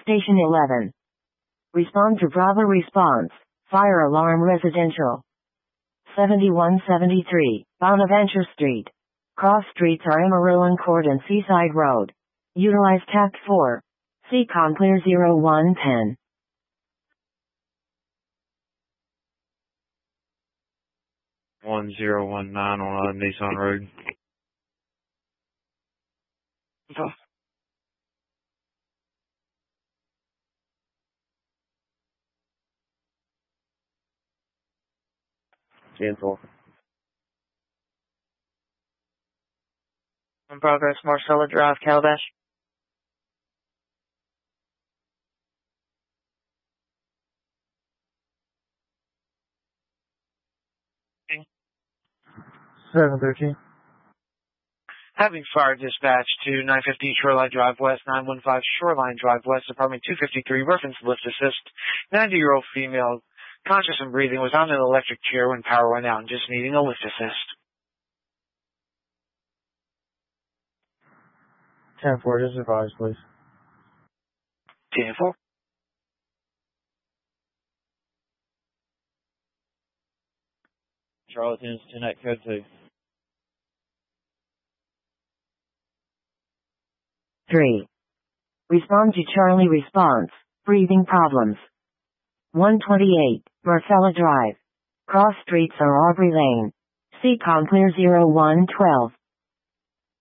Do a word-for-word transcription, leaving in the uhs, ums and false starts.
Station eleven. Respond to Bravo response. Fire alarm residential. seventy-one seventy-three, Bonaventure Street. Cross streets are Amarillo Court and Seaside Road. Utilize tact four. C con clear zero one ten. one zero one nine on uh, Nissan Road. Okay. ten four. In progress, Marcella Drive, Calabash. seven thirteen. Having fire dispatch to nine fifty Shoreline Drive West, nine one five Shoreline Drive West, apartment two fifty-three, reference lift assist. ninety-year-old female, conscious and breathing, was on an electric chair when power went out and just needing a lift assist. ten four, just advise, please. ten four. Charlotte ten at code two. three. Respond to Charlie response. Breathing problems. one twenty-eight, Marcella Drive. Cross streets are Aubrey Lane. C con clear zero one twelve.